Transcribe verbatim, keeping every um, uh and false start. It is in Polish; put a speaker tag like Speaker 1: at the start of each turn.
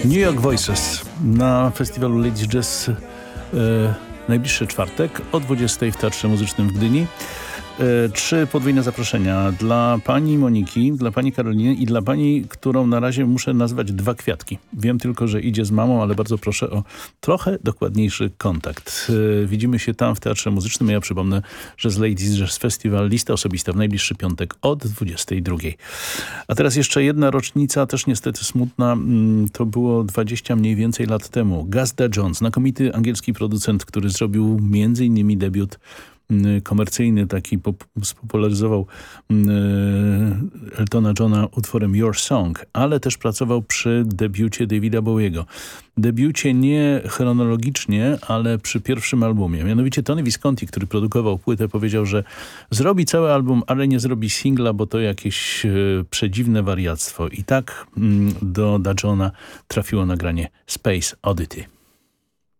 Speaker 1: New York Voices na festiwalu Ladies Jazz e, najbliższy czwartek o dwudziestej w Teatrze Muzycznym w Gdyni. E, trzy podwójne zaproszenia dla pani Moniki, dla pani Karoliny i dla pani, którą na razie muszę nazwać Dwa Kwiatki. Wiem tylko, że idzie z mamą, ale bardzo proszę o trochę dokładniejszy kontakt. E, widzimy się tam w Teatrze Muzycznym. Ja przypomnę, że z Ladies Jazz Festival lista osobista w najbliższy piątek od dwudziestej drugiej. A teraz jeszcze jedna rocznica, też niestety smutna. To było dwadzieścia mniej więcej lat temu. Gazda Jones, znakomity angielski producent, który zrobił między innymi debiut komercyjny, taki pop, spopularyzował Eltona Johna utworem Your Song, ale też pracował przy debiucie Davida Bowiego. Debiucie nie chronologicznie, ale przy pierwszym albumie. Mianowicie Tony Visconti, który produkował płytę, powiedział, że zrobi cały album, ale nie zrobi singla, bo to jakieś e, przedziwne wariactwo. I tak mm, do Da Johna trafiło nagranie Space Oddity.